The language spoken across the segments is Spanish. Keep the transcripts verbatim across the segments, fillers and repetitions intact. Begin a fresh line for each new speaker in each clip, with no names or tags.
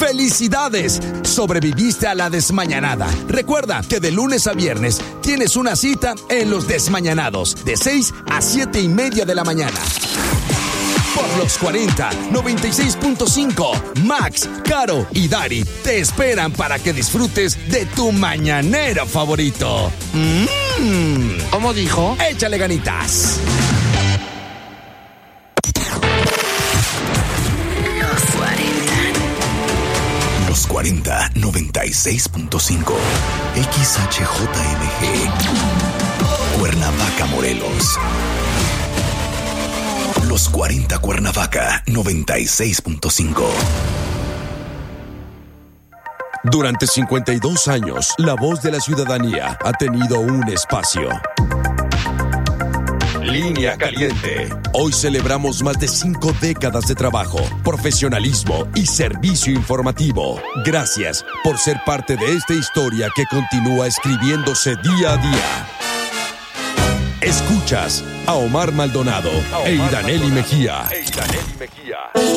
¡Felicidades! Sobreviviste a la desmañanada. Recuerda que de lunes a viernes tienes una cita en Los Desmañanados, de seis a siete y media de la mañana. Por los cuarenta, noventa y seis punto cinco, Max, Caro y Dari te esperan para que disfrutes de tu mañanero favorito. Mm.
¿Cómo dijo?
Échale ganitas.
Los cuarenta, noventa y seis punto cinco, X H J M G, Cuernavaca, Morelos. Los cuarenta Cuernavaca, noventa y seis punto cinco.
Durante cincuenta y dos años, la voz de la ciudadanía ha tenido un espacio. Línea Caliente. Hoy celebramos más de cinco décadas de trabajo, profesionalismo y servicio informativo. Gracias por ser parte de esta historia que continúa escribiéndose día a día. Escuchas a Omar Maldonado a Omar e Idaneli Mejía. E Idaneli Mejía.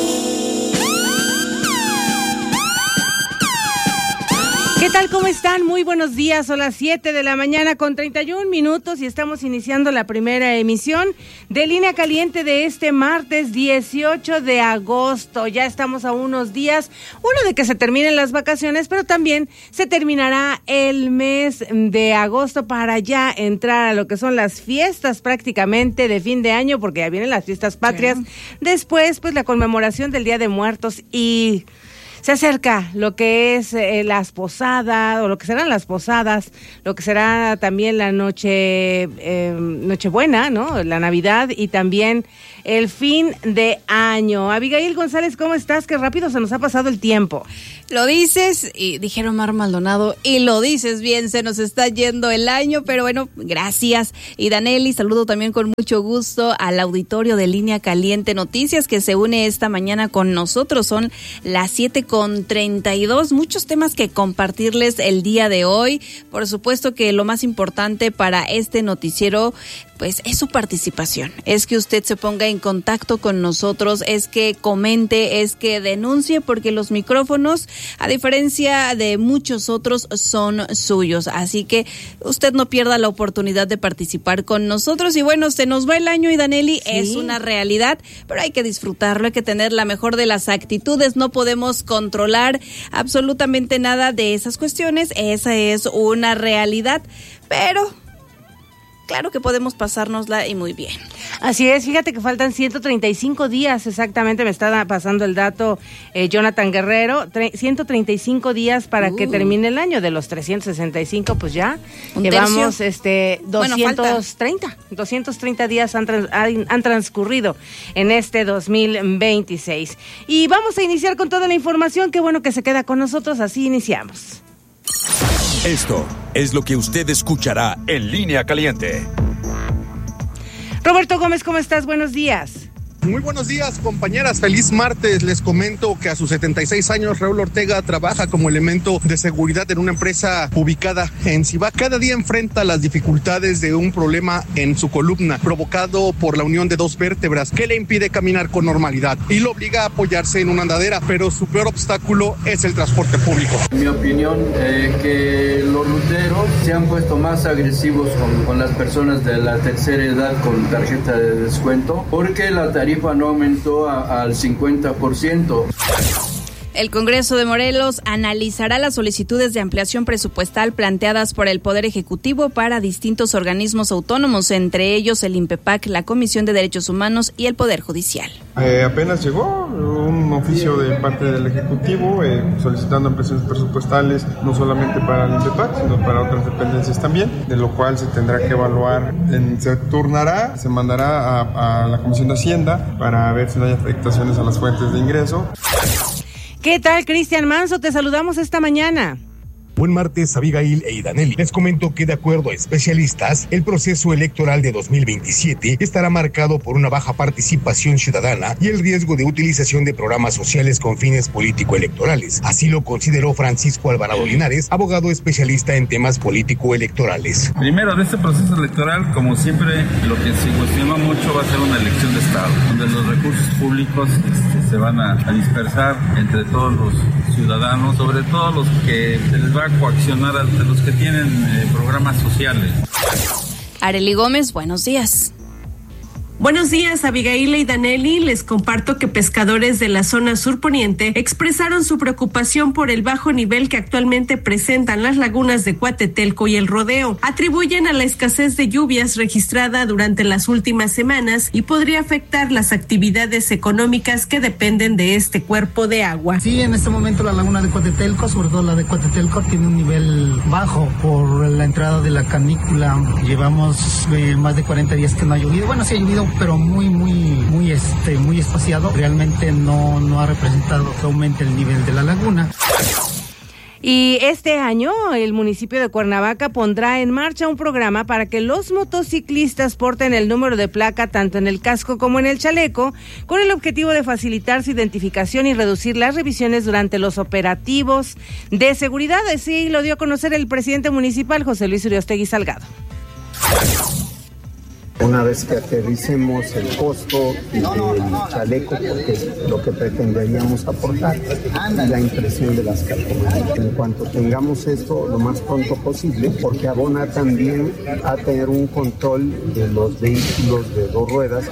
¿Qué tal? ¿Cómo están? Muy buenos días. Son las siete de la mañana con treinta y un minutos y estamos iniciando la primera emisión de Línea Caliente de este martes dieciocho de agosto. Ya estamos a unos días, uno de que se terminen las vacaciones, pero también se terminará el mes de agosto para ya entrar a lo que son las fiestas prácticamente de fin de año, porque ya vienen las fiestas patrias. Sí. Después, pues la conmemoración del Día de Muertos y se acerca lo que es eh, las posadas, o lo que serán las posadas, lo que será también la noche, eh, Nochebuena, ¿no? La Navidad y también el fin de año. Abigail González, ¿cómo estás? Qué rápido se nos ha pasado el tiempo.
Lo dices, y dijeron Omar Maldonado, y lo dices bien, se nos está yendo el año, pero bueno, gracias. Y Daneli, saludo también con mucho gusto al auditorio de Línea Caliente Noticias que se une esta mañana con nosotros. Son las siete con treinta y dos, muchos temas que compartirles el día de hoy. Por supuesto que lo más importante para este noticiero pues es su participación, es que usted se ponga en contacto con nosotros, es que comente, es que denuncie, porque los micrófonos, a diferencia de muchos otros, son suyos, así que usted no pierda la oportunidad de participar con nosotros. Y bueno, se nos va el año, y Daneli, sí, es una realidad, pero hay que disfrutarlo, hay que tener la mejor de las actitudes, no podemos controlar absolutamente nada de esas cuestiones, esa es una realidad, pero claro que podemos pasárnosla y muy bien.
Así es, fíjate que faltan ciento treinta y cinco días exactamente, me está pasando el dato eh, Jonathan Guerrero, tre- ciento treinta y cinco días para uh. que termine el año. De los trescientos sesenta y cinco, pues ya un llevamos tercio. este doscientos treinta, bueno, doscientos treinta días han, trans, han, han transcurrido en este dos mil veintiséis. Y vamos a iniciar con toda la información, qué bueno que se queda con nosotros, así iniciamos.
Esto es lo que usted escuchará en Línea Caliente.
Roberto Gómez, ¿cómo estás? Buenos días.
Muy buenos días, compañeras. Feliz martes. Les comento que a sus setenta y seis años, Raúl Ortega trabaja como elemento de seguridad en una empresa ubicada en Cibac. Cada día enfrenta las dificultades de un problema en su columna provocado por la unión de dos vértebras que le impide caminar con normalidad y lo obliga a apoyarse en una andadera, pero su peor obstáculo es el transporte público.
Mi opinión es que los ruteros se han puesto más agresivos con, con las personas de la tercera edad con tarjeta de descuento, porque la tarifa no aumentó a, al cincuenta por ciento.
El Congreso de Morelos analizará las solicitudes de ampliación presupuestal planteadas por el Poder Ejecutivo para distintos organismos autónomos, entre ellos el INPEPAC, la Comisión de Derechos Humanos y el Poder Judicial.
Eh, apenas llegó un oficio de parte del Ejecutivo eh, solicitando ampliaciones presupuestales, no solamente para el INPEPAC, sino para otras dependencias también, de lo cual se tendrá que evaluar, en, se turnará, se mandará a, a la Comisión de Hacienda para ver si no hay afectaciones a las fuentes de ingreso.
¿Qué tal, Cristian Manso? Te saludamos esta mañana.
Buen martes, Abigail e Idaneli. Les comento que de acuerdo a especialistas, el proceso electoral de dos mil veintisiete estará marcado por una baja participación ciudadana y el riesgo de utilización de programas sociales con fines político-electorales. Así lo consideró Francisco Alvarado Linares, abogado especialista en temas político-electorales.
Primero, de este proceso electoral, como siempre, lo que se cuestiona mucho va a ser una elección de Estado, donde los recursos públicos este, se van a, a dispersar entre todos los ciudadanos, sobre todo los que se les va a coaccionar, a los que tienen eh, programas sociales.
Arely Gómez, buenos días.
Buenos días, Abigail y Danelli. Les comparto que pescadores de la zona surponiente expresaron su preocupación por el bajo nivel que actualmente presentan las lagunas de Cuatetelco y El Rodeo. Atribuyen a la escasez de lluvias registrada durante las últimas semanas y podría afectar las actividades económicas que dependen de este cuerpo de agua.
Sí, en este momento la laguna de Cuatetelco, sobre todo la de Cuatetelco, tiene un nivel bajo por la entrada de la canícula. Llevamos eh, más de cuarenta días que no ha llovido. Bueno, sí ha llovido, pero muy, muy, muy, este, muy espaciado. Realmente no, no ha representado que aumente el nivel de la laguna.
Y este año el municipio de Cuernavaca pondrá en marcha un programa para que los motociclistas porten el número de placa tanto en el casco como en el chaleco, con el objetivo de facilitar su identificación y reducir las revisiones durante los operativos de seguridad. Así lo dio a conocer el presidente municipal, José Luis Uriostegui Salgado.
Una vez que aterricemos el costo del chaleco, porque es lo que pretenderíamos aportar, y la impresión de las cartomanías. En cuanto tengamos esto lo más pronto posible, porque abona también a tener un control de los vehículos de dos ruedas.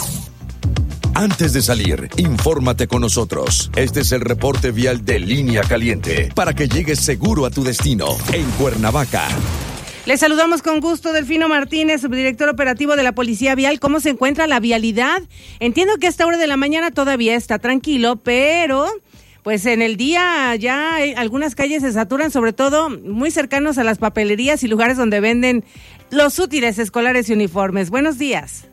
Antes de salir, infórmate con nosotros. Este es el reporte vial de Línea Caliente, para que llegues seguro a tu destino en Cuernavaca.
Les saludamos con gusto, Delfino Martínez, subdirector operativo de la Policía Vial. ¿Cómo se encuentra la vialidad? Entiendo que a esta hora de la mañana todavía está tranquilo, pero pues en el día ya hay, algunas calles se saturan, sobre todo muy cercanos a las papelerías y lugares donde venden los útiles escolares y uniformes. Buenos días.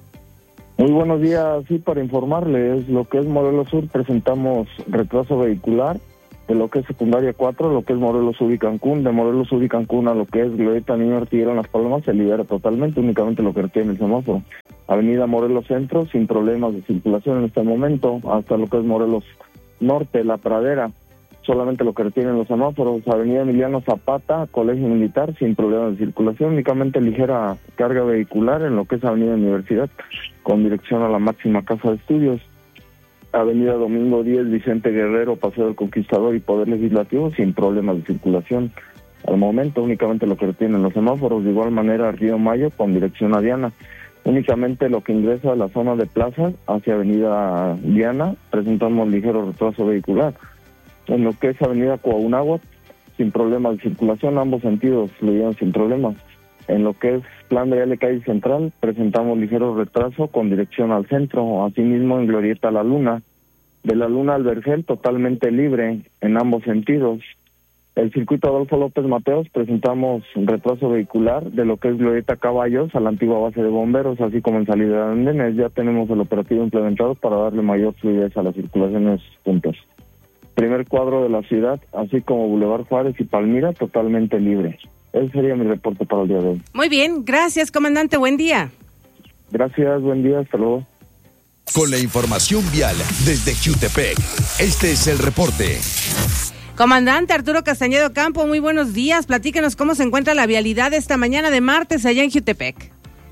Muy buenos días, sí, para informarles, lo que es Morelos Sur presentamos retraso vehicular, de lo que es secundaria cuatro, lo que es Morelos Sur y Cancún, de Morelos Sur y Cancún a lo que es Glorieta Niño Artillero en Las Palomas, se libera totalmente, únicamente lo que retiene el semáforo. Avenida Morelos Centro, sin problemas de circulación en este momento, hasta lo que es Morelos Norte, La Pradera, solamente lo que retienen los semáforos. Avenida Emiliano Zapata, Colegio Militar, sin problemas de circulación, únicamente ligera carga vehicular en lo que es Avenida Universidad, con dirección a la máxima casa de estudios. Avenida Domingo diez, Vicente Guerrero, Paseo del Conquistador y Poder Legislativo, sin problemas de circulación. Al momento, únicamente lo que retienen los semáforos. De igual manera, Río Mayo, con dirección a Diana. Únicamente lo que ingresa a la zona de Plaza, hacia Avenida Diana, presentamos ligero retraso vehicular. En lo que es Avenida Coahunáhuac, sin problemas de circulación, ambos sentidos lo llevan sin problemas. En lo que es Plan de L Calle Central, presentamos ligero retraso con dirección al centro. Asimismo, en Glorieta La Luna, de La Luna al Vergel, totalmente libre en ambos sentidos. El circuito Adolfo López Mateos, presentamos un retraso vehicular de lo que es Glorieta Caballos a la antigua base de bomberos, así como en salida de andenes. Ya tenemos el operativo implementado para darle mayor fluidez a la circulación en esos puntos. Primer cuadro de la ciudad, así como Boulevard Juárez y Palmira, totalmente libre. Ese sería mi reporte para el día de hoy.
Muy bien, gracias, comandante, buen día.
Gracias, buen día, hasta luego.
Con la información vial desde Jutepec, este es el reporte.
Comandante Arturo Castañedo Campo, muy buenos días. Platíquenos cómo se encuentra la vialidad esta mañana de martes allá en Jutepec.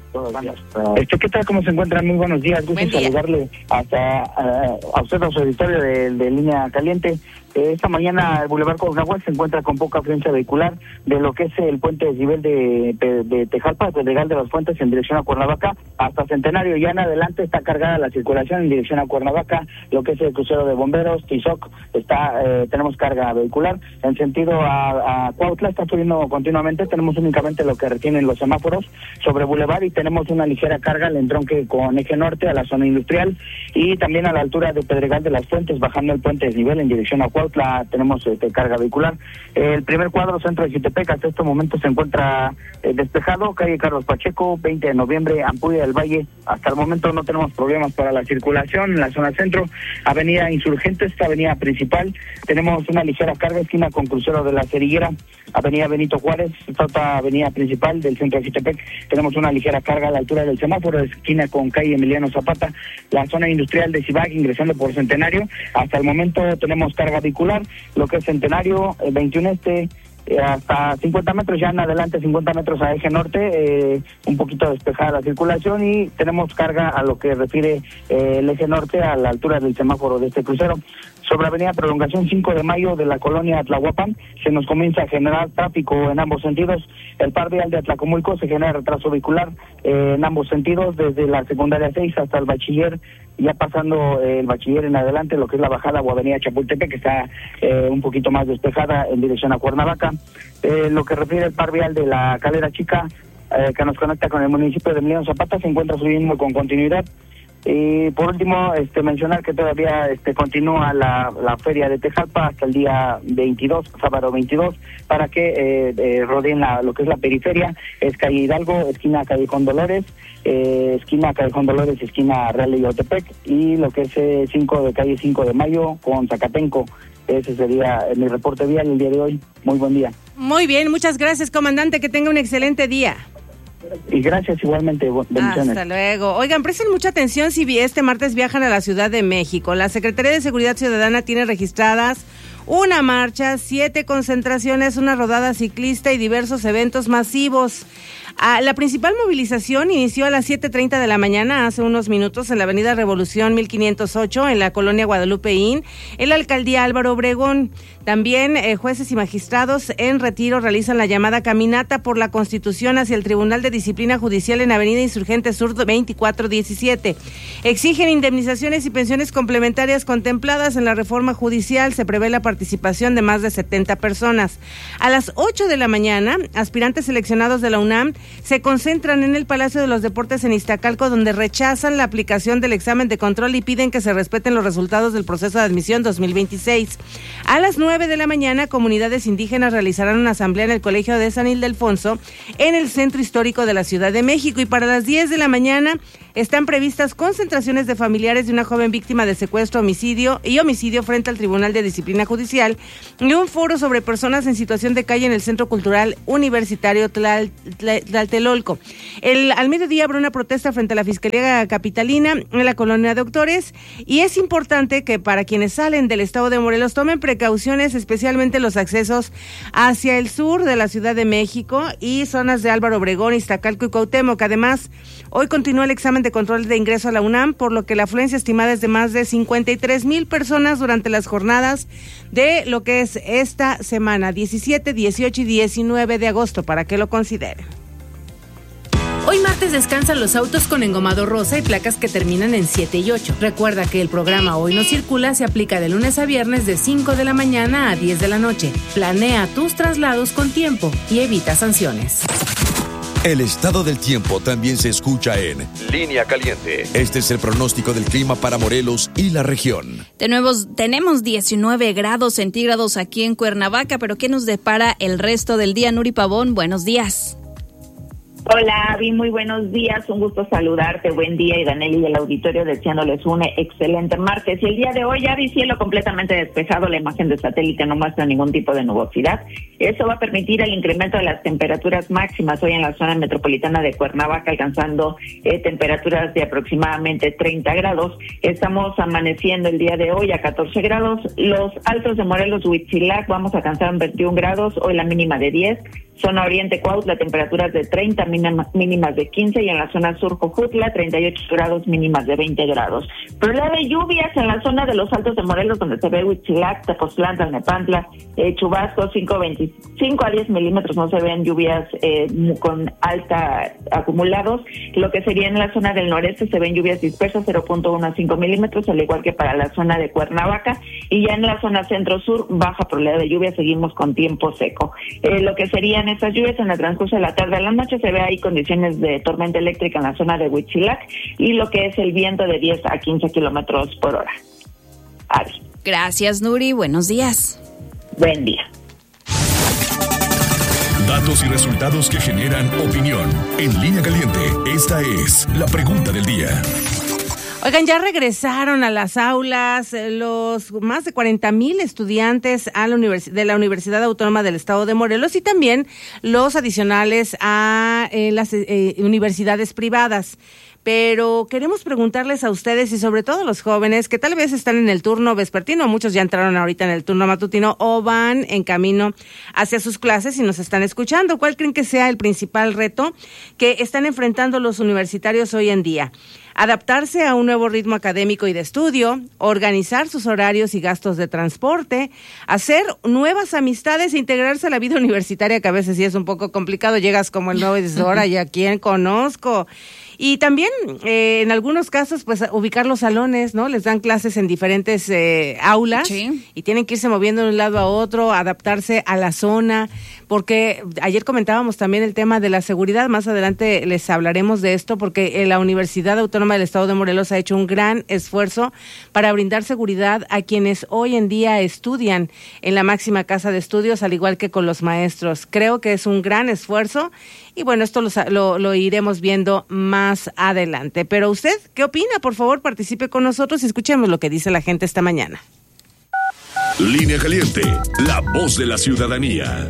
Este, ¿Qué tal? ¿Cómo se encuentran? Muy buenos días. Gusto saludarle hasta uh, a usted, a su auditorio de, de Línea Caliente. Eh, esta mañana el Boulevard Coahunáhuac se encuentra con poca afluencia vehicular de lo que es el puente desnivel de, de, de Tejalpa, de Pedregal de las Fuentes en dirección a Cuernavaca, hasta Centenario. Ya en adelante está cargada la circulación en dirección a Cuernavaca, lo que es el crucero de bomberos, Tizoc, está, eh, tenemos carga vehicular. En sentido a, a Cuautla está fluyendo continuamente, tenemos únicamente lo que retienen los semáforos sobre Boulevard y tenemos una ligera carga al entronque con eje norte a la zona industrial y también a la altura de Pedregal de las Fuentes, bajando el puente desnivel en dirección a Cuautla. Tenemos este, carga vehicular. El primer cuadro centro de Jutepec hasta este momento se encuentra eh, despejado, calle Carlos Pacheco, veinte de noviembre, Ampudia del Valle. Hasta el momento no tenemos problemas para la circulación en la zona centro. Avenida Insurgentes, esta avenida principal, tenemos una ligera carga, esquina con crucero de la Cerillera. Avenida Benito Juárez, esta otra avenida principal del centro de Jutepec, tenemos una ligera carga a la altura del semáforo, esquina con calle Emiliano Zapata. La zona industrial de Cibac, ingresando por Centenario, hasta el momento tenemos carga vehicular, lo que es Centenario, el veintiuno Este, eh, hasta cincuenta metros, ya en adelante cincuenta metros a eje norte, eh, un poquito despejada la circulación y tenemos carga a lo que refiere eh, el eje norte a la altura del semáforo de este crucero. Sobre avenida Prolongación cinco de mayo de la colonia Tlahuapan se nos comienza a generar tráfico en ambos sentidos. El par vial de Atlacomulco se genera retraso vehicular eh, en ambos sentidos, desde la secundaria seis hasta el bachiller, ya pasando eh, el bachiller en adelante, lo que es la bajada o avenida Chapultepec, que está eh, un poquito más despejada en dirección a Cuernavaca. Eh, lo que refiere al par vial de la Calera Chica, eh, que nos conecta con el municipio de Emiliano Zapata, se encuentra fluyendo con continuidad. Y por último, este mencionar que todavía este continúa la, la feria de Tejalpa hasta el día veintidós, sábado veintidós, para que eh, eh, rodeen la, lo que es la periferia. Es calle Hidalgo, esquina Callejón Dolores, eh, esquina Callejón Dolores, esquina Real y Yautepec, y lo que es eh, cinco de calle cinco de mayo con Zacatenco. Ese sería mi reporte vial el día de hoy. Muy buen día.
Muy bien, muchas gracias, comandante, que tenga un excelente día.
Y gracias igualmente, bendiciones.
Hasta luego. Oigan, presten mucha atención si este martes viajan a la Ciudad de México. La Secretaría de Seguridad Ciudadana tiene registradas una marcha, siete concentraciones, una rodada ciclista y diversos eventos masivos. Ah, la principal movilización inició a las siete treinta de la mañana, hace unos minutos, en la avenida Revolución mil quinientos ocho, en la colonia Guadalupeín, en la alcaldía Álvaro Obregón. También eh, jueces y magistrados en retiro realizan la llamada caminata por la Constitución hacia el Tribunal de Disciplina Judicial en avenida Insurgente Sur veinticuatro diecisiete. Exigen indemnizaciones y pensiones complementarias contempladas en la reforma judicial. Se prevé la participación de más de setenta personas. A las ocho de la mañana, aspirantes seleccionados de la UNAM se concentran en el Palacio de los Deportes en Iztacalco, donde rechazan la aplicación del examen de control y piden que se respeten los resultados del proceso de admisión dos mil veintiséis. A las nueve de la mañana, comunidades indígenas realizarán una asamblea en el Colegio de San Ildefonso, en el Centro Histórico de la Ciudad de México. Y para las diez de la mañana están previstas concentraciones de familiares de una joven víctima de secuestro, homicidio y homicidio frente al Tribunal de Disciplina Judicial, y un foro sobre personas en situación de calle en el Centro Cultural Universitario Tlal, Tlal, Tlatelolco. El, al mediodía habrá una protesta frente a la Fiscalía Capitalina en la colonia Doctores, y es importante que para quienes salen del estado de Morelos tomen precauciones, especialmente los accesos hacia el sur de la Ciudad de México y zonas de Álvaro Obregón, Iztacalco y Cuauhtémoc. Además, hoy continúa el examen de control de ingreso a la UNAM, por lo que la afluencia estimada es de más de cincuenta y tres mil personas durante las jornadas de lo que es esta semana, diecisiete, dieciocho y diecinueve de agosto, para que lo consideren.
Hoy martes descansan los autos con engomado rosa y placas que terminan en siete y ocho. Recuerda que el programa Hoy No Circula se aplica de lunes a viernes de cinco de la mañana a diez de la noche. Planea tus traslados con tiempo y evita sanciones.
El estado del tiempo también se escucha en Línea Caliente. Este es el pronóstico del clima para Morelos y la región.
De nuevo, tenemos diecinueve grados centígrados aquí en Cuernavaca, pero ¿qué nos depara el resto del día? Nuri Pavón, buenos días.
Hola, Avi, muy buenos días, un gusto saludarte, buen día, y Danelli y el auditorio deseándoles un excelente martes. Y el día de hoy, Avi, cielo completamente despejado, la imagen de satélite no muestra ningún tipo de nubosidad. Eso va a permitir el incremento de las temperaturas máximas hoy en la zona metropolitana de Cuernavaca, alcanzando eh, temperaturas de aproximadamente treinta grados. Estamos amaneciendo el día de hoy a catorce grados. Los altos de Morelos, Huitzilac, vamos a alcanzar veintiún grados, hoy la mínima de diez. Zona Oriente, Cuautla, temperaturas de treinta, mínimas de quince, y en la zona sur, Jojutla, treinta y ocho grados, mínimas de veinte grados. Probabilidad de lluvias en la zona de los Altos de Morelos, donde se ve Huitzilac, Tepoztlán, Tlalnepantla, eh, Chubasco, cinco a diez milímetros, no se ven lluvias eh, con alta acumulados. Lo que sería en la zona del noreste se ven lluvias dispersas, cero punto uno a cinco milímetros, al igual que para la zona de Cuernavaca, y ya en la zona centro-sur, baja probabilidad de lluvia, seguimos con tiempo seco. Eh, lo que serían estas lluvias en el transcurso de la tarde a la noche, se ve ahí condiciones de tormenta eléctrica en la zona de Huitzilac, y lo que es el viento de diez a quince kilómetros por hora. Ari.
Gracias, Nuri. Buenos días.
Buen día.
Datos y resultados que generan opinión. En Línea Caliente, esta es la pregunta del día.
Oigan, ya regresaron a las aulas los más de cuarenta mil estudiantes a la univers- de la Universidad Autónoma del Estado de Morelos, y también los adicionales a eh, las eh, universidades privadas. pero queremos preguntarles a ustedes y sobre todo a los jóvenes que tal vez están en el turno vespertino, muchos ya entraron ahorita en el turno matutino o van en camino hacia sus clases y nos están escuchando. ¿Cuál creen que sea el principal reto que están enfrentando los universitarios hoy en día? Adaptarse a un nuevo ritmo académico y de estudio, organizar sus horarios y gastos de transporte, hacer nuevas amistades e integrarse a la vida universitaria, que a veces sí es un poco complicado. Llegas como el nuevo y dices, ahora, ¿y a quién conozco? Y también, eh, en algunos casos, pues ubicar los salones, ¿no? Les dan clases en diferentes eh, aulas sí. y tienen que irse moviendo de un lado a otro, adaptarse a la zona, porque ayer comentábamos también el tema de la seguridad. Más adelante les hablaremos de esto, porque la Universidad Autónoma del Estado de Morelos ha hecho un gran esfuerzo para brindar seguridad a quienes hoy en día estudian en la máxima casa de estudios, al igual que con los maestros. Creo que es un gran esfuerzo. Y bueno, esto lo, lo, lo iremos viendo más adelante. Pero usted, ¿qué opina? Por favor, participe con nosotros y escuchemos lo que dice la gente esta mañana.
Línea Caliente, la voz de la ciudadanía.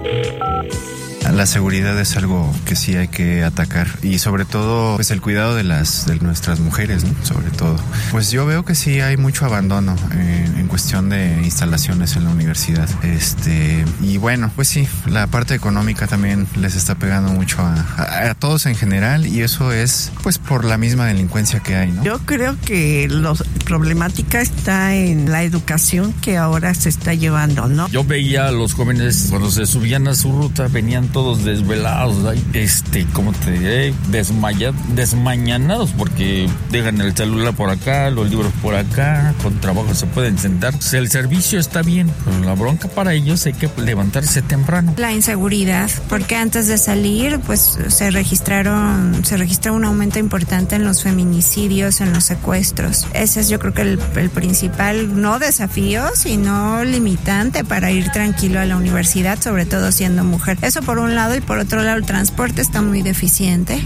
La seguridad es algo que sí hay que atacar y sobre todo pues el cuidado de las de nuestras mujeres, ¿no? Sobre todo. Pues yo veo que sí hay mucho abandono en, en cuestión de instalaciones en la universidad. Este y bueno, pues sí, la parte económica también les está pegando mucho a, a, a todos en general y eso es pues por la misma delincuencia que hay, ¿no?
Yo creo que la problemática está en la educación que ahora se está llevando, ¿no?
Yo veía a los jóvenes cuando se subían a su ruta, venían todos desvelados, este, ¿cómo te diré? Desmaya, desmañanados, porque dejan el celular por acá, los libros por acá, con trabajo se pueden sentar. O sea, el servicio está bien, pero la bronca para ellos hay que levantarse temprano.
La inseguridad, porque antes de salir, pues se registraron, se registró un aumento importante en los feminicidios, en los secuestros. Ese es yo creo que el, el principal, no desafío, sino limitante para ir tranquilo a la universidad, sobre todo siendo mujer. Eso por un lado, y por otro lado el transporte está muy deficiente.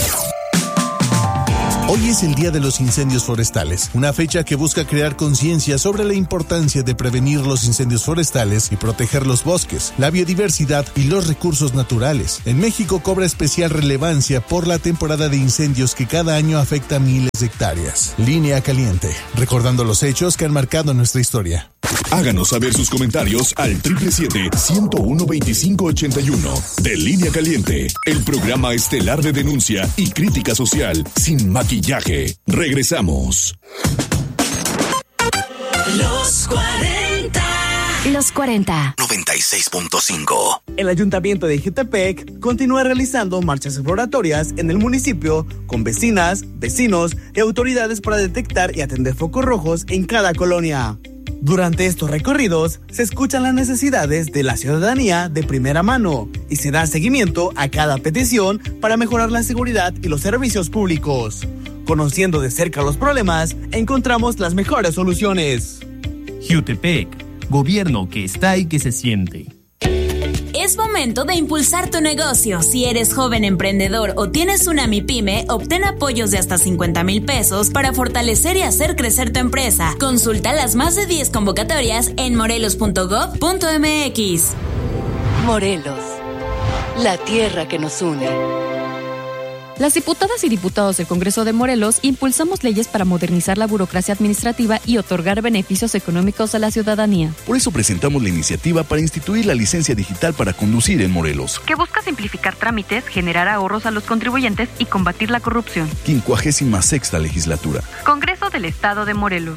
Hoy es el Día de los Incendios Forestales, una fecha que busca crear conciencia sobre la importancia de prevenir los incendios forestales y proteger los bosques, la biodiversidad y los recursos naturales. En México cobra especial relevancia por la temporada de incendios que cada año afecta a miles de hectáreas. Línea Caliente, recordando los hechos que han marcado nuestra historia.
Háganos saber sus comentarios al siete siete siete, uno uno, veinticinco ochenta y uno. De Línea Caliente, el programa estelar de denuncia y crítica social sin maquillaje. Regresamos.
Los cuarenta. Los cuarenta.
noventa y seis punto cinco.
El Ayuntamiento de Ixtepec continúa realizando marchas exploratorias en el municipio con vecinas, vecinos y autoridades para detectar y atender focos rojos en cada colonia. Durante estos recorridos se escuchan las necesidades de la ciudadanía de primera mano y se da seguimiento a cada petición para mejorar la seguridad y los servicios públicos. Conociendo de cerca los problemas, encontramos las mejores soluciones.
Ixtepec, gobierno que está y que se siente.
Es momento de impulsar tu negocio. Si eres joven emprendedor o tienes una MIPYME, obtén apoyos de hasta cincuenta mil pesos para fortalecer y hacer crecer tu empresa. Consulta las más de diez convocatorias en morelos punto gob punto mx.
Morelos, la tierra que nos une.
Las diputadas y diputados del Congreso de Morelos impulsamos leyes para modernizar la burocracia administrativa y otorgar beneficios económicos a la ciudadanía.
Por eso presentamos la iniciativa para instituir la licencia digital para conducir en Morelos,
que busca simplificar trámites, generar ahorros a los contribuyentes y combatir la corrupción.
quincuagésima sexta legislatura.
Congreso del Estado de Morelos.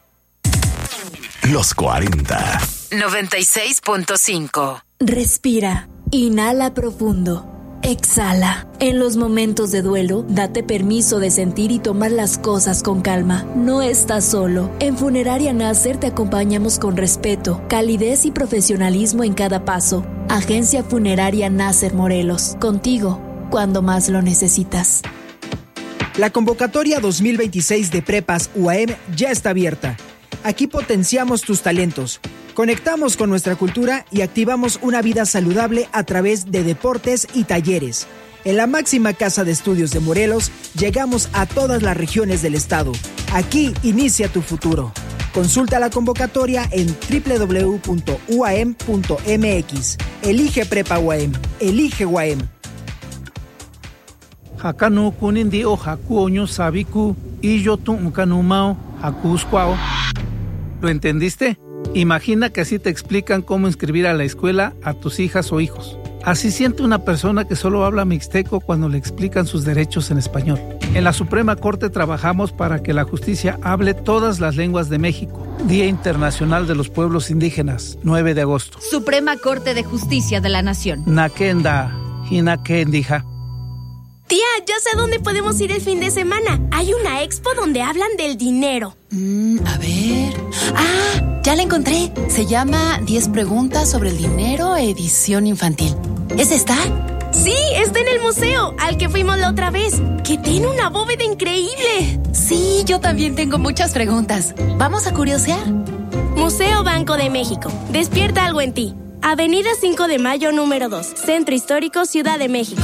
Los cuarenta.
noventa y seis punto cinco. Respira. Inhala profundo. Exhala. En los momentos de duelo, date permiso de sentir y tomar las cosas con calma. No estás solo. En Funeraria Nasser te acompañamos con respeto, calidez y profesionalismo en cada paso. Agencia Funeraria Nasser Morelos. Contigo, cuando más lo necesitas.
La convocatoria dos mil veintiséis de Prepas U A M ya está abierta. Aquí potenciamos tus talentos, conectamos con nuestra cultura y activamos una vida saludable a través de deportes y talleres. En la máxima casa de estudios de Morelos, llegamos a todas las regiones del estado. Aquí inicia tu futuro. Consulta la convocatoria en doble u doble u doble u punto u a m punto m x. Elige Prepa U A M. Elige U A M.
Hakanu kunindi o haku oño sabiku y yo tu kanumao haku squao. ¿Lo entendiste? Imagina que así te explican cómo inscribir a la escuela a tus hijas o hijos. Así siente una persona que solo habla mixteco cuando le explican sus derechos en español. En la Suprema Corte trabajamos para que la justicia hable todas las lenguas de México. Día Internacional de los Pueblos Indígenas, nueve de agosto.
Suprema Corte de Justicia de la Nación.
Nakenda, hinakendija.
Tía, ya sé dónde podemos ir el fin de semana. Hay una expo donde hablan del dinero.
Mm, a ver... ¡Ah! Ya la encontré. Se llama diez preguntas sobre el dinero, edición infantil. ¿Es esta?
Sí, está en el museo, al que fuimos la otra vez, que tiene una bóveda increíble.
Sí, yo también tengo muchas preguntas. ¿Vamos a curiosear?
Museo Banco de México. Despierta algo en ti. Avenida cinco de mayo, número dos. Centro Histórico, Ciudad de México.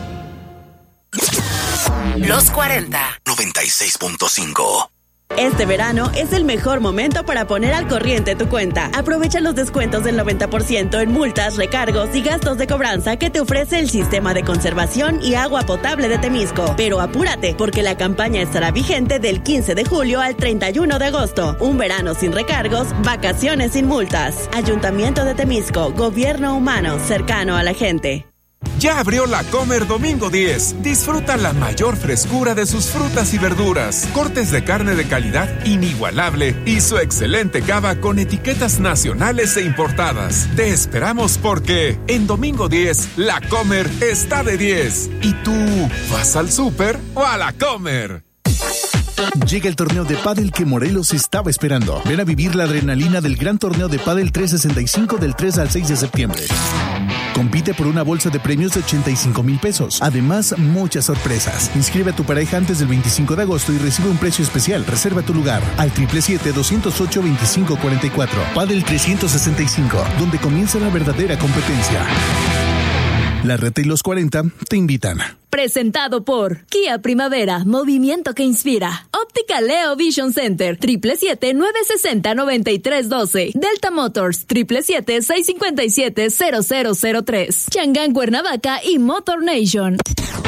Los cuarenta.
noventa y seis punto cinco.
Este verano es el mejor momento para poner al corriente tu cuenta. Aprovecha los descuentos del noventa por ciento en multas, recargos y gastos de cobranza que te ofrece el Sistema de Conservación y Agua Potable de Temisco. Pero apúrate, porque la campaña estará vigente del quince de julio al treinta y uno de agosto. Un verano sin recargos, vacaciones sin multas. Ayuntamiento de Temisco, gobierno humano, cercano a la gente.
Ya abrió la Comer Domingo diez. Disfruta la mayor frescura de sus frutas y verduras, cortes de carne de calidad inigualable y su excelente cava con etiquetas nacionales e importadas. Te esperamos porque en Domingo diez, la Comer está de diez. ¿Y tú vas al súper o a la Comer?
Llega el torneo de pádel que Morelos estaba esperando. Ven a vivir la adrenalina del gran torneo de pádel trescientos sesenta y cinco del tres al seis de septiembre. Compite por una bolsa de premios de ochenta y cinco mil pesos. Además, muchas sorpresas. Inscribe a tu pareja antes del veinticinco de agosto y recibe un precio especial. Reserva tu lugar al siete siete siete, dos cero ocho, dos cinco cuatro cuatro. Pádel trescientos sesenta y cinco, donde comienza la verdadera competencia. La Reta y los cuarenta te invitan.
Presentado por Kia Primavera, movimiento que inspira. Óptica Leo Vision Center, siete siete siete, nueve seis cero, nueve tres uno dos. Delta Motors, siete siete siete, seis cinco siete, cero cero cero tres. Changán Cuernavaca y Motor Nation.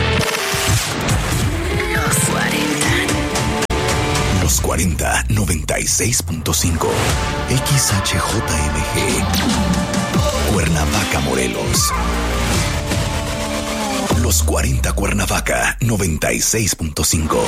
Los cuarenta.
Los cuarenta, noventa y seis punto cinco. X H J M G. Cuernavaca, Morelos. Los cuarenta Cuernavaca, noventa y seis punto cinco.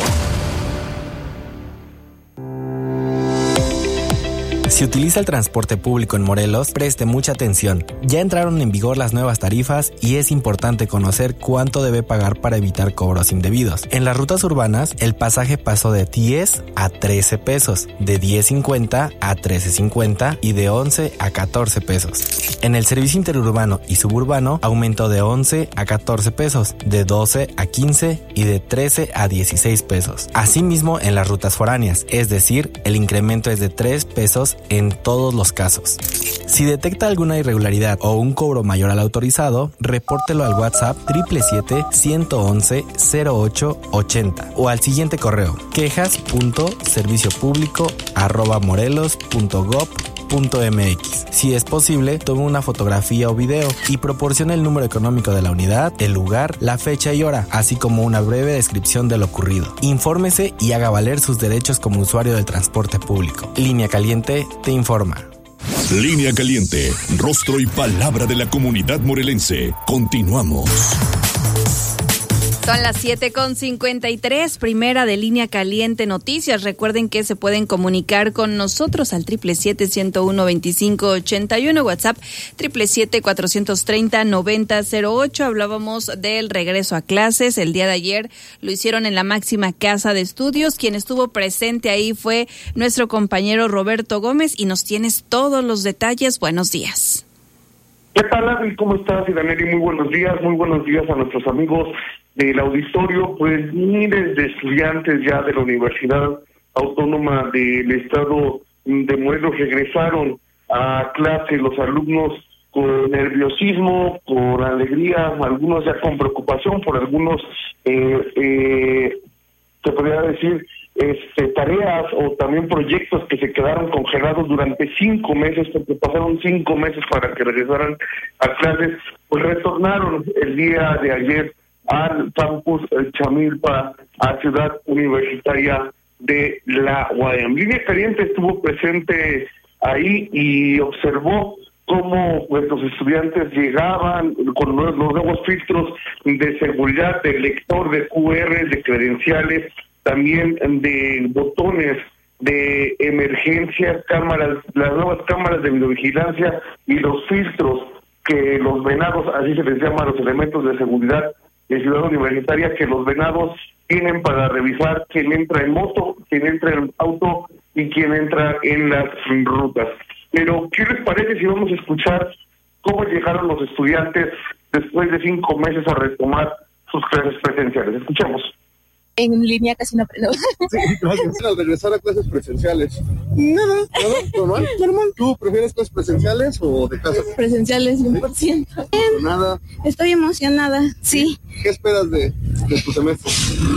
Si utiliza el transporte público en Morelos, preste mucha atención. Ya entraron en vigor las nuevas tarifas y es importante conocer cuánto debe pagar para evitar cobros indebidos. En las rutas urbanas, el pasaje pasó de diez a trece pesos, de diez cincuenta a trece cincuenta y de once a catorce pesos. En el servicio interurbano y suburbano, aumentó de once a catorce pesos, de doce a quince y de trece a dieciséis pesos. Asimismo, en las rutas foráneas, es decir, el incremento es de tres pesos en todos los casos. Si detecta alguna irregularidad o un cobro mayor al autorizado, repórtelo al WhatsApp siete siete siete, uno uno, cero ocho ocho cero o al siguiente correo quejas punto servicio público arroba morelos punto gob punto m x. Si es posible, tome una fotografía o video y proporcione el número económico de la unidad, el lugar, la fecha y hora, así como una breve descripción de lo ocurrido. Infórmese y haga valer sus derechos como usuario del transporte público. Línea Caliente te informa.
Línea Caliente, rostro y palabra de la comunidad morelense. Continuamos.
Son las siete con cincuenta y tres, primera de Línea Caliente Noticias. Recuerden que se pueden comunicar con nosotros al siete siete siete, ciento uno, veinticinco ochenta y uno, WhatsApp siete siete siete, cuatrocientos treinta, noventa cero ocho. Hablábamos del regreso a clases. El día de ayer lo hicieron en la máxima casa de estudios. Quien estuvo presente ahí fue nuestro compañero Roberto Gómez y nos tienes todos los detalles. Buenos días.
¿Qué tal, Adri? ¿Cómo estás? Y Daniel, muy buenos días. Muy buenos días a nuestros amigos del auditorio. Pues miles de estudiantes ya de la Universidad Autónoma del Estado de Morelos regresaron a clase. Los alumnos con nerviosismo, con alegría, algunos ya con preocupación por algunos, eh, eh, se podría decir, este, tareas o también proyectos que se quedaron congelados durante cinco meses, porque pasaron cinco meses para que regresaran a clases, pues retornaron el día de ayer al campus Chamilpa, a Ciudad Universitaria de la U A M. Línea Caliente estuvo presente ahí y observó cómo pues, los estudiantes llegaban con los, los nuevos filtros de seguridad, de lector de Q R, de credenciales, también de botones de emergencia, cámaras, las nuevas cámaras de videovigilancia y los filtros que los venados, así se les llama a los elementos de seguridad de Ciudad Universitaria, que los venados tienen para revisar quién entra en moto, quién entra en auto y quién entra en las rutas. Pero, ¿qué les parece si vamos a escuchar cómo llegaron los estudiantes después de cinco meses a retomar sus clases presenciales? Escuchemos.
En línea casi no aprendo.
Sí, gracias. Al regresar a clases presenciales.
Nada.
¿Nada? ¿Normal?
Normal.
¿Tú prefieres clases presenciales o de casa?
Presenciales, cien por ciento.
¿Sí? Nada.
Estoy emocionada, sí.
¿Qué esperas de, de tu semestre?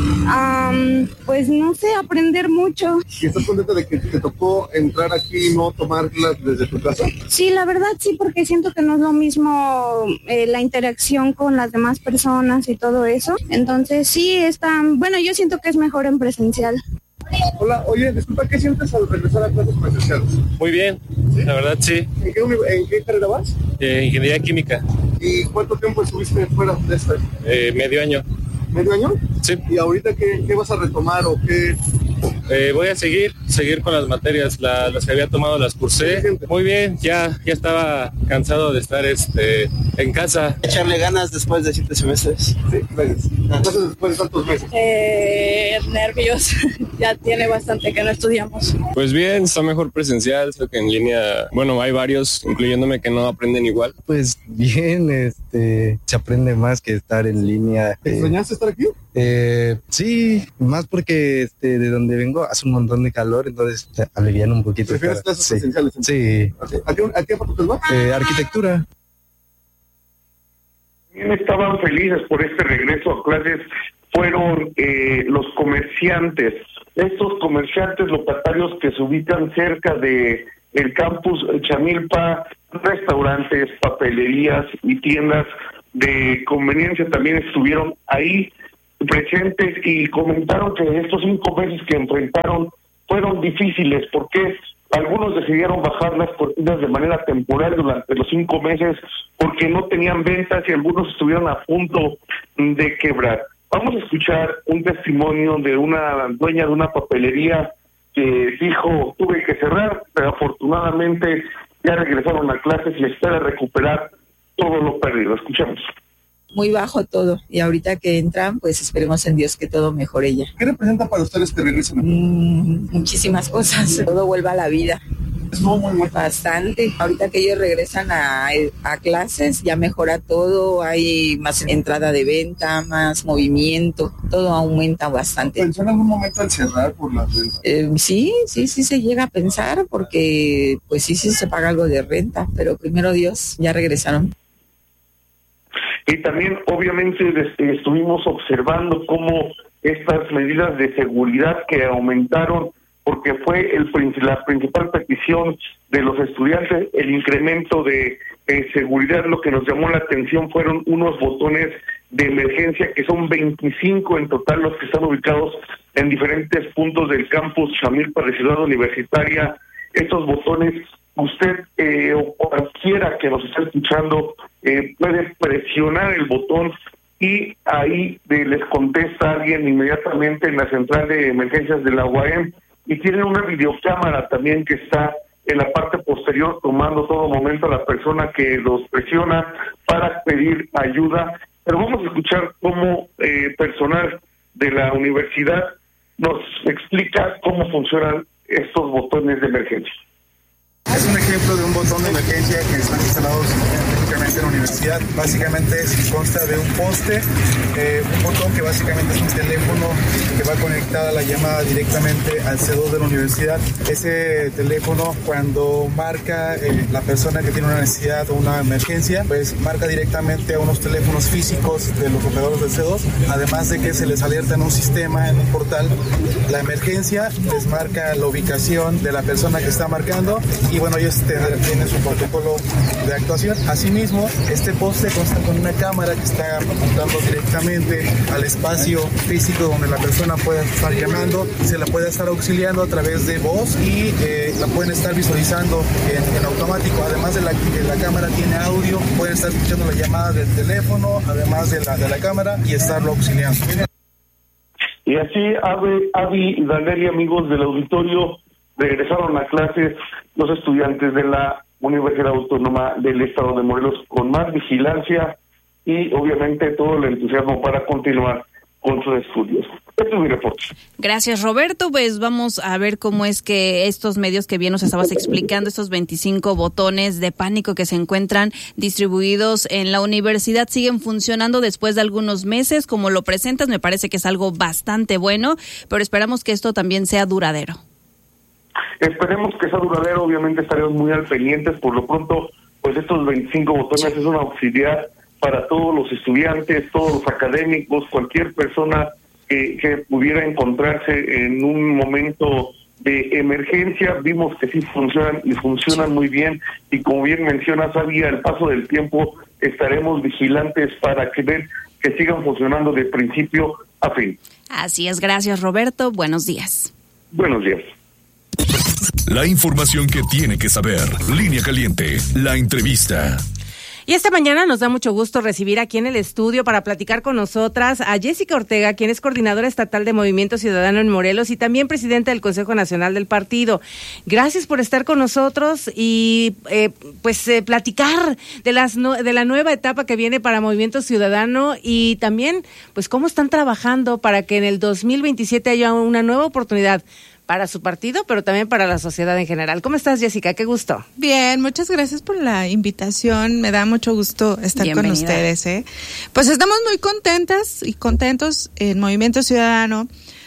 Um, pues no sé, aprender mucho.
¿Y estás contenta de que te tocó entrar aquí y no tomarlas desde tu casa?
Sí, la verdad sí, porque siento que no es lo mismo eh, la interacción con las demás personas y todo eso. Entonces sí, está, bueno, yo siento que es mejor en presencial.
Hola, oye, disculpa, ¿qué sientes al regresar a clases presenciales?
Muy bien, ¿sí? La verdad sí.
¿En qué, ¿En qué carrera vas?
Eh, ingeniería química.
¿Y cuánto tiempo estuviste fuera de esta?
Eh, medio año.
¿Medio año?
Sí.
¿Y ahorita qué, qué vas a retomar o qué?
Eh, voy a seguir, seguir con las materias, la, las que había tomado las cursé. Muy bien, ya, ya estaba cansado de estar este en casa.
Echarle ganas después de siete semestres. Sí, gracias. Entonces, después de tantos meses.
Eh, nervios, ya tiene bastante que no estudiamos.
Pues bien, está mejor presencial, sé que en línea, bueno, hay varios, incluyéndome, que no aprenden igual.
Pues bien, este, se aprende más que estar en línea.
¿Te extrañaste estar aquí?
Eh, sí, más porque este, de donde vengo hace un montón de calor, entonces te alivian un poquito.
¿Prefieres clases sí. presenciales?
Sí.
Okay. ¿A qué, a qué facultad vas?
Eh, arquitectura.
También estaban felices por este regreso a clases, fueron eh, los comerciantes, estos comerciantes locatarios que se ubican cerca de el campus Chamilpa, restaurantes, papelerías y tiendas de conveniencia también estuvieron ahí presentes y comentaron que estos cinco meses que enfrentaron fueron difíciles porque algunos decidieron bajar las cortinas de manera temporal durante los cinco meses porque no tenían ventas y algunos estuvieron a punto de quebrar. Vamos a escuchar un testimonio de una dueña de una papelería que dijo, tuve que cerrar, pero afortunadamente ya regresaron a clases y espera recuperar todo lo perdido. Escuchemos.
Muy bajo todo, y ahorita que entran, pues esperemos en Dios que todo mejore ya.
¿Qué representa para ustedes que regresen?
Mm, muchísimas cosas, todo vuelva a la vida.
No, muy, muy.
Bastante. Ahorita que ellos regresan a, a clases, ya mejora todo, hay más entrada de venta, más movimiento, todo aumenta bastante.
¿Pensó en algún momento en cerrar por las rentas?
Eh, sí, sí, sí se llega a pensar, porque pues sí, sí se paga algo de renta, pero primero Dios, ya regresaron.
Y también, obviamente, estuvimos observando cómo estas medidas de seguridad que aumentaron, porque fue el la principal petición de los estudiantes, el incremento de eh, seguridad. Lo que nos llamó la atención fueron unos botones de emergencia, que son veinticinco en total los que están ubicados en diferentes puntos del campus Chamilpa de Ciudad Universitaria. Estos botones, usted eh, o cualquiera que nos esté escuchando eh, puede presionar el botón y ahí de, les contesta alguien inmediatamente en la central de emergencias de la U A M, y tienen una videocámara también que está en la parte posterior tomando todo momento a la persona que los presiona para pedir ayuda. Pero vamos a escuchar cómo eh, personal de la universidad nos explica cómo funcionan estos botones de emergencia.
Es un ejemplo de un botón de emergencia que están instalados específicamente en la universidad. Básicamente consta de un poste, eh, un botón que básicamente es un teléfono que va conectada a la llamada directamente al C dos de la universidad. Ese teléfono, cuando marca eh, la persona que tiene una necesidad o una emergencia, pues marca directamente a unos teléfonos físicos de los operadores del C dos, además de que se les alerta en un sistema, en un portal, la emergencia, les marca la ubicación de la persona que está marcando y bueno, ellos tienen su protocolo de actuación. Asimismo, teléfono. Este poste consta con una cámara que está apuntando directamente al espacio físico donde la persona puede estar llamando, se la puede estar auxiliando a través de voz y eh, la pueden estar visualizando en, en automático. Además de la, de la cámara tiene audio, pueden estar escuchando la llamada del teléfono, además de la, de la cámara, y estarlo auxiliando.
Y así, Avi, Avi y Danelia, amigos del auditorio, regresaron a clases los estudiantes de la Universidad Autónoma del Estado de Morelos con más vigilancia y obviamente todo el entusiasmo para continuar con sus estudios. Este es mi reporte.
Gracias, Roberto. Pues vamos a ver cómo es que estos medios que bien nos estabas explicando, estos veinticinco botones de pánico que se encuentran distribuidos en la universidad, siguen funcionando después de algunos meses. Como lo presentas, me parece que es algo bastante bueno, pero esperamos que esto también sea duradero.
Esperemos que sea duradero, obviamente estaremos muy al pendientes. Por lo pronto, pues estos veinticinco botones es un auxiliar para todos los estudiantes, todos los académicos, cualquier persona que, que pudiera encontrarse en un momento de emergencia. Vimos que sí funcionan y funcionan muy bien, y como bien mencionas, Avi, al paso del tiempo estaremos vigilantes para que ver que sigan funcionando de principio a fin.
Así es, gracias, Roberto. Buenos días.
Buenos días.
La información que tiene que saber. Línea Caliente, la entrevista.
Y esta mañana nos da mucho gusto recibir aquí en el estudio para platicar con nosotras a Jessica Ortega, quien es coordinadora estatal de Movimiento Ciudadano en Morelos y también presidenta del Consejo Nacional del Partido. Gracias por estar con nosotros y eh, pues eh, platicar de las no, de la nueva etapa que viene para Movimiento Ciudadano y también pues cómo están trabajando para que en el dos mil veintisiete haya una nueva oportunidad para su partido, pero también para la sociedad en general. ¿Cómo estás, Jessica? Qué gusto.
Bien, muchas gracias por la invitación. Me da mucho gusto estar Bienvenida. Con ustedes. ¿eh? Pues estamos muy contentas y contentos en Movimiento Ciudadano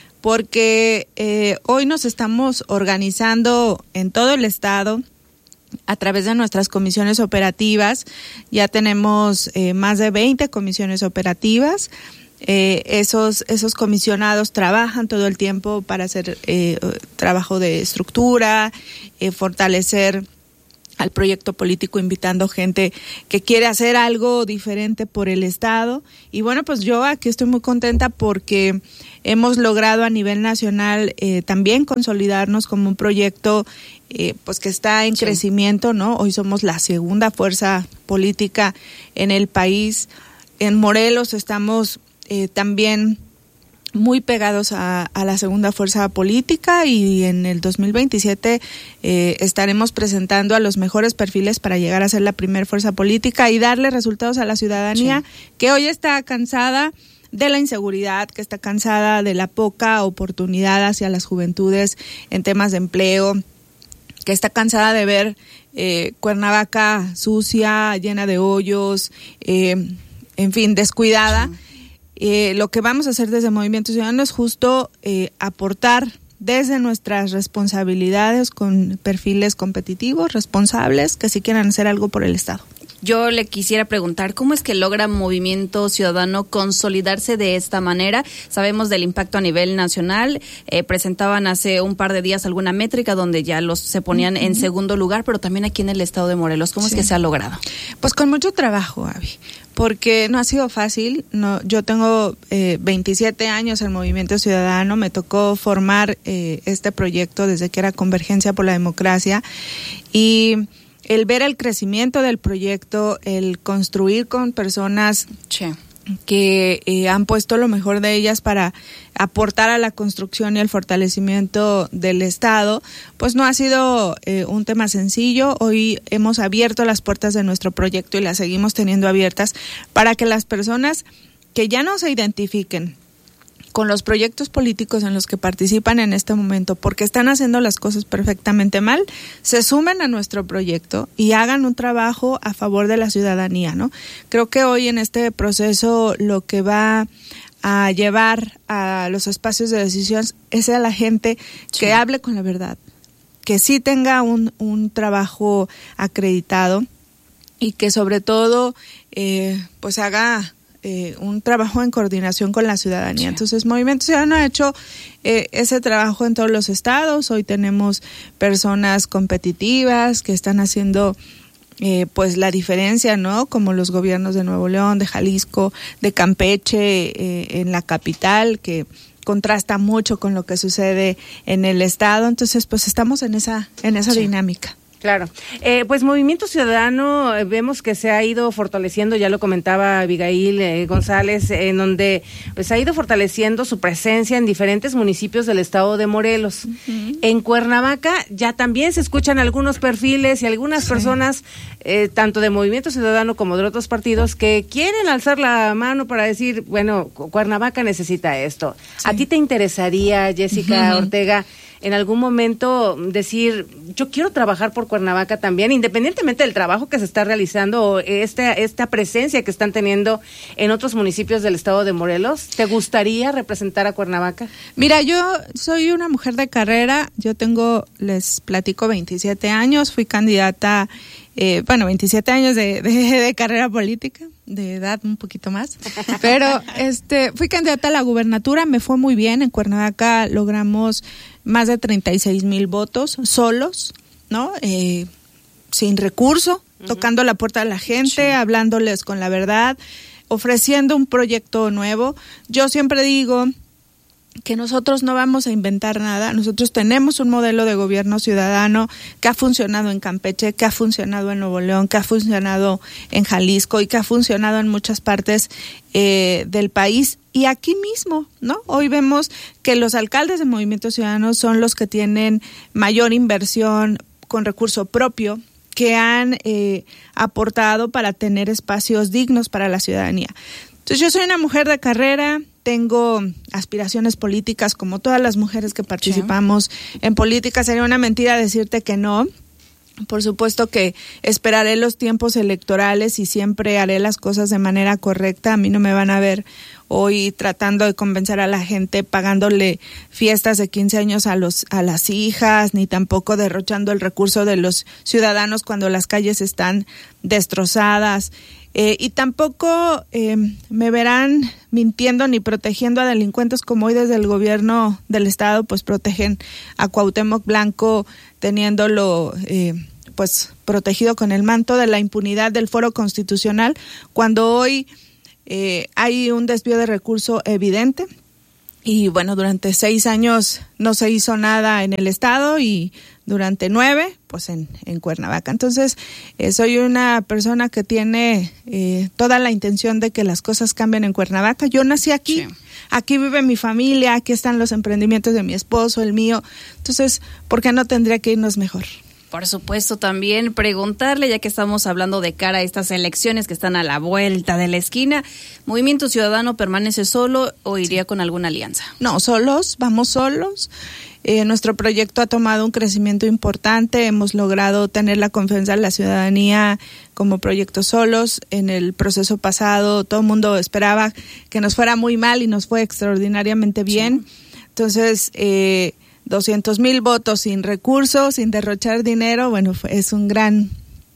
porque eh, hoy nos estamos organizando en todo el estado a través de nuestras comisiones operativas. Ya tenemos eh, más de veinte comisiones operativas. Eh, esos esos comisionados trabajan todo el tiempo para hacer eh, trabajo de estructura, eh, fortalecer al proyecto político, invitando gente que quiere hacer algo diferente por el estado. Y bueno, pues yo aquí estoy muy contenta porque hemos logrado a nivel nacional eh, también consolidarnos como un proyecto eh, pues que está en sí. crecimiento, ¿no? Hoy somos la segunda fuerza política en el país. En Morelos estamos Eh, también muy pegados a, a la segunda fuerza política y en el dos mil veintisiete eh, estaremos presentando a los mejores perfiles para llegar a ser la primera fuerza política y darle resultados a la ciudadanía sí. que hoy está cansada de la inseguridad, que está cansada de la poca oportunidad hacia las juventudes en temas de empleo, que está cansada de ver eh, Cuernavaca sucia, llena de hoyos, eh, en fin, descuidada. Sí. Eh, lo que vamos a hacer desde Movimiento Ciudadano es justo eh, aportar desde nuestras responsabilidades con perfiles competitivos, responsables, que sí quieran hacer algo por el Estado.
Yo le quisiera preguntar, ¿cómo es que logra Movimiento Ciudadano consolidarse de esta manera? Sabemos del impacto a nivel nacional, eh, presentaban hace un par de días alguna métrica donde ya los se ponían uh-huh. en segundo lugar, pero también aquí en el estado de Morelos, ¿cómo sí. es que se ha logrado?
Pues con mucho trabajo, Avi, porque no ha sido fácil. No, yo tengo eh, veintisiete años en Movimiento Ciudadano, me tocó formar eh, este proyecto desde que era Convergencia por la Democracia y el ver el crecimiento del proyecto, el construir con personas
sí.
que eh, han puesto lo mejor de ellas para aportar a la construcción y el fortalecimiento del Estado, pues no ha sido eh, un tema sencillo. Hoy hemos abierto las puertas de nuestro proyecto y las seguimos teniendo abiertas para que las personas que ya no se identifiquen con los proyectos políticos en los que participan en este momento, porque están haciendo las cosas perfectamente mal, se sumen a nuestro proyecto y hagan un trabajo a favor de la ciudadanía, ¿no? Creo que hoy en este proceso lo que va a llevar a los espacios de decisión es a la gente que sí. hable con la verdad, que sí tenga un, un trabajo acreditado y que sobre todo eh, pues haga Eh, un trabajo en coordinación con la ciudadanía. Sí. Entonces, Movimiento Ciudadano ha hecho eh, ese trabajo en todos los estados. Hoy tenemos personas competitivas que están haciendo eh, pues la diferencia, ¿no? Como los gobiernos de Nuevo León, de Jalisco, de Campeche, eh, en la capital, que contrasta mucho con lo que sucede en el estado. Entonces, pues estamos en esa, en esa sí. dinámica.
Claro. Eh, pues Movimiento Ciudadano, eh, vemos que se ha ido fortaleciendo, ya lo comentaba Abigail eh, González, eh, en donde pues ha ido fortaleciendo su presencia en diferentes municipios del estado de Morelos. Uh-huh. En Cuernavaca ya también se escuchan algunos perfiles y algunas sí. personas, eh, tanto de Movimiento Ciudadano como de otros partidos, que quieren alzar la mano para decir, bueno, Cuernavaca necesita esto. Sí. ¿A ti te interesaría, Jessica uh-huh. Ortega, en algún momento decir, yo quiero trabajar por Cuernavaca también, independientemente del trabajo que se está realizando o esta, esta presencia que están teniendo en otros municipios del estado de Morelos? ¿Te gustaría representar a Cuernavaca?
Mira, yo soy una mujer de carrera, yo tengo, les platico, veintisiete años, fui candidata, eh, bueno, veintisiete años de, de, de carrera política, de edad un poquito más, pero este fui candidata a la gubernatura, me fue muy bien, en Cuernavaca logramos más de treinta y seis mil votos solos, ¿no? Eh, sin recurso, uh-huh. tocando la puerta de la gente, sí. hablándoles con la verdad, ofreciendo un proyecto nuevo. Yo siempre digo que nosotros no vamos a inventar nada, nosotros tenemos un modelo de gobierno ciudadano que ha funcionado en Campeche, que ha funcionado en Nuevo León, que ha funcionado en Jalisco y que ha funcionado en muchas partes eh, del país y aquí mismo, ¿no? Hoy vemos que los alcaldes de Movimiento Ciudadano son los que tienen mayor inversión con recurso propio, que han eh, aportado para tener espacios dignos para la ciudadanía. Entonces yo soy una mujer de carrera, tengo aspiraciones políticas como todas las mujeres que participamos sí. en política. Sería una mentira decirte que no. Por supuesto que esperaré los tiempos electorales y siempre haré las cosas de manera correcta. A mí no me van a ver hoy tratando de convencer a la gente pagándole fiestas de quince años a los a las hijas, ni tampoco derrochando el recurso de los ciudadanos cuando las calles están destrozadas. Eh, y tampoco eh, me verán mintiendo ni protegiendo a delincuentes como hoy desde el gobierno del estado pues protegen a Cuauhtémoc Blanco teniéndolo eh, pues protegido con el manto de la impunidad del Foro Constitucional cuando hoy eh, hay un desvío de recurso evidente y bueno durante seis años no se hizo nada en el estado y durante nueve, pues en, en Cuernavaca. Entonces, eh, soy una persona que tiene eh, toda la intención de que las cosas cambien en Cuernavaca. Yo nací aquí, sí. aquí vive mi familia, aquí están los emprendimientos de mi esposo, el mío. Entonces, ¿por qué no tendría que irnos mejor?
Por supuesto, también preguntarle, ya que estamos hablando de cara a estas elecciones que están a la vuelta de la esquina, ¿Movimiento Ciudadano permanece solo o iría sí. con alguna alianza?
No, solos, vamos solos. Eh, nuestro proyecto ha tomado un crecimiento importante, hemos logrado tener la confianza de la ciudadanía como proyecto solos. En el proceso pasado todo el mundo esperaba que nos fuera muy mal y nos fue extraordinariamente bien. Sí. Entonces, eh, doscientos mil votos sin recursos, sin derrochar dinero, bueno, es un gran,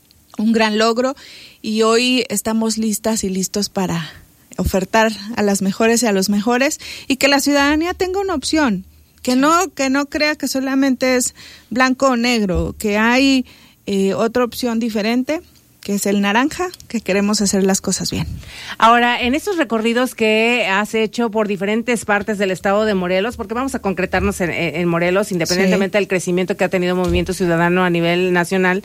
un gran logro y hoy estamos listas y listos para ofertar a las mejores y a los mejores y que la ciudadanía tenga una opción. Que no, que no crea que solamente es blanco o negro, que hay eh, otra opción diferente, que es el naranja, que queremos hacer las cosas bien.
Ahora, en estos recorridos que has hecho por diferentes partes del estado de Morelos, porque vamos a concretarnos en, en Morelos, independientemente sí. del crecimiento que ha tenido Movimiento Ciudadano a nivel nacional,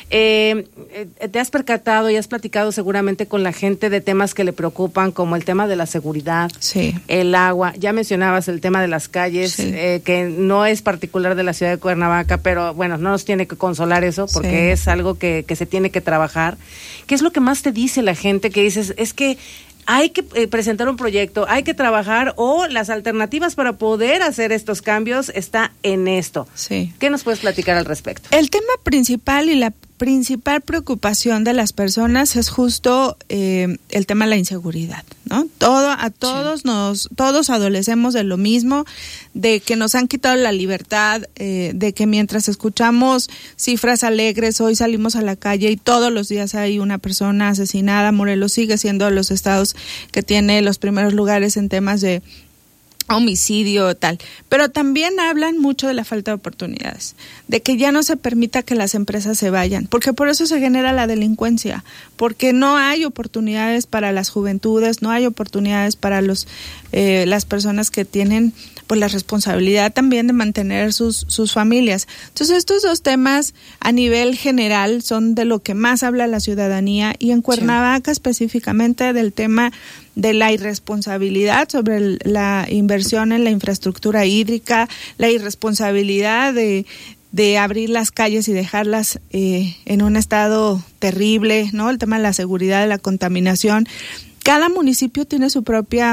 eh, te has percatado y has platicado seguramente con la gente de temas que le preocupan, como el tema de la seguridad,
sí.
el agua, ya mencionabas el tema de las calles, sí. eh, que no es particular de la ciudad de Cuernavaca, pero bueno, no nos tiene que consolar eso, porque sí. es algo que, que se tiene que trabajar. ¿Qué es lo que más te dice la gente que dices, es que hay que eh, presentar un proyecto, hay que trabajar o las alternativas para poder hacer estos cambios está en esto?
Sí.
¿Qué nos puedes platicar al respecto?
El tema principal y la principal preocupación de las personas es justo eh, el tema de la inseguridad, ¿no? Todo, a todos sí. nos, todos adolecemos de lo mismo, de que nos han quitado la libertad, eh, de que mientras escuchamos cifras alegres, hoy salimos a la calle y todos los días hay una persona asesinada. Morelos sigue siendo de los estados que tiene los primeros lugares en temas de homicidio, tal. Pero también hablan mucho de la falta de oportunidades, de que ya no se permita que las empresas se vayan, porque por eso se genera la delincuencia, porque no hay oportunidades para las juventudes, no hay oportunidades para los eh, las personas que tienen pues la responsabilidad también de mantener sus, sus familias. Entonces estos dos temas a nivel general son de lo que más habla la ciudadanía, y en Cuernavaca sí. específicamente del tema de la irresponsabilidad sobre el, la inversión en la infraestructura hídrica, la irresponsabilidad de, de abrir las calles y dejarlas eh, en un estado terrible, ¿no? El tema de la seguridad, de la contaminación. Cada municipio tiene su propia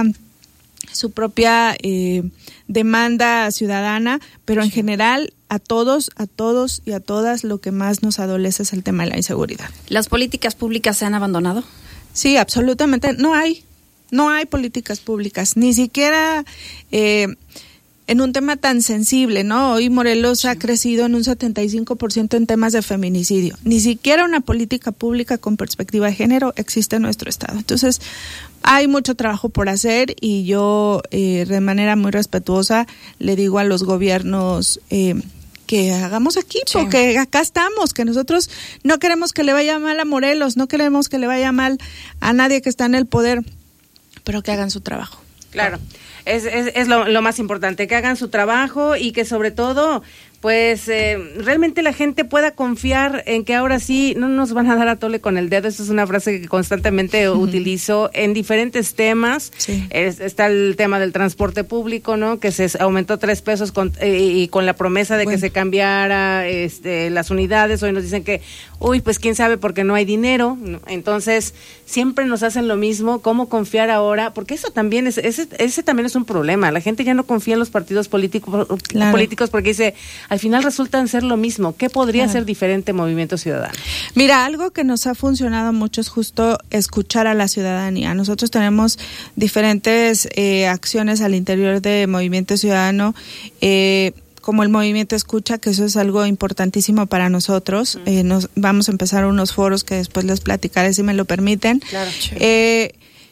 su propia eh, demanda ciudadana, pero en general a todos, a todos y a todas lo que más nos adolece es el tema de la inseguridad.
¿Las políticas públicas se han abandonado?
Sí, absolutamente. No hay, no hay políticas públicas, ni siquiera eh, en un tema tan sensible, ¿no? Hoy Morelos sí. ha crecido en un setenta y cinco por ciento en temas de feminicidio. Ni siquiera una política pública con perspectiva de género existe en nuestro estado. Entonces, hay mucho trabajo por hacer, y yo eh, de manera muy respetuosa le digo a los gobiernos eh, que hagamos equipo, sí. que acá estamos, que nosotros no queremos que le vaya mal a Morelos, no queremos que le vaya mal a nadie que está en el poder, pero que hagan su trabajo.
Claro, es, es, es lo, lo más importante, que hagan su trabajo y que sobre todo pues eh, realmente la gente pueda confiar en que ahora sí no nos van a dar a tole con el dedo. Esa es una frase que constantemente uh-huh. utilizo en diferentes temas. Sí. Es, está el tema del transporte público, ¿no? Que se aumentó tres pesos con, eh, y con la promesa de bueno. que se cambiara este, las unidades. Hoy nos dicen que, uy, pues quién sabe porque no hay dinero. Entonces, siempre nos hacen lo mismo. ¿Cómo confiar ahora? Porque eso también es, ese, ese también es un problema. La gente ya no confía en los partidos políticos, claro. políticos porque dice, al final resultan ser lo mismo. ¿Qué podría claro. ser diferente Movimiento Ciudadano?
Mira, algo que nos ha funcionado mucho es justo escuchar a la ciudadanía. Nosotros tenemos diferentes eh, acciones al interior de Movimiento Ciudadano, eh, como el Movimiento Escucha, que eso es algo importantísimo para nosotros. Uh-huh. Eh, nos vamos a empezar unos foros que después les platicaré si me lo permiten.
Claro.
Eh,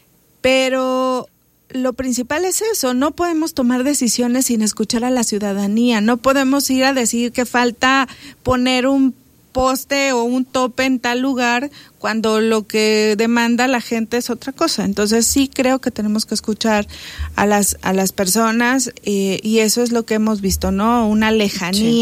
pero lo principal es eso, no podemos tomar decisiones sin escuchar a la ciudadanía, no podemos ir a decir que falta poner un poste o un tope en tal lugar cuando lo que demanda la gente es otra cosa. Entonces sí creo que tenemos que escuchar a las a las personas eh, y eso es lo que hemos visto, ¿no? Una lejanía. Sí.